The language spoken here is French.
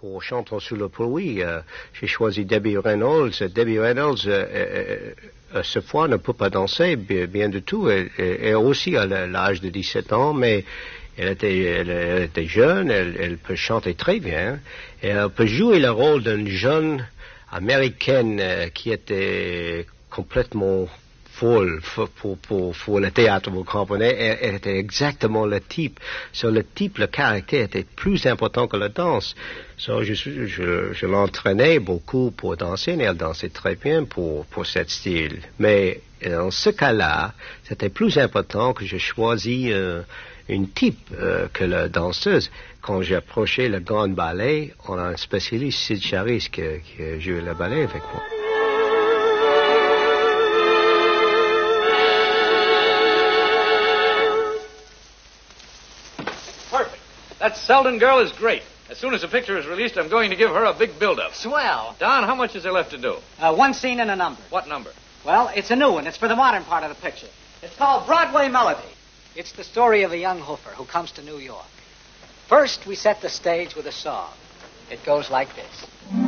pour Chantons sous la pluie. J'ai choisi Debbie Reynolds. Debbie Reynolds, ce fois, ne peut pas danser bien du tout. Elle aussi a l'âge de 17 ans, mais elle était jeune, elle peut chanter très bien. Et elle peut jouer le rôle d'une jeune américaine qui était complètement folle pour le théâtre, vous comprenez. Elle était exactement le type. Le caractère était plus important que la danse. Je l'entraînais beaucoup pour danser, et elle dansait très bien pour cet style. Mais dans ce cas-là, c'était plus important que je choisis une type que la danseuse. Quand j'ai approché le grand ballet, on a un spécialiste, Sid Charis, qui jouait le ballet avec moi. Perfect. That Selden girl is great. As soon as the picture is released, I'm going to give her a big build-up. Swell. Don, how much is there left to do? One scene and a number. What number? Well, it's a new one. It's for the modern part of the picture. It's called Broadway Melody. It's the story of a young hoofer who comes to New York. First, we set the stage with a song. It goes like this.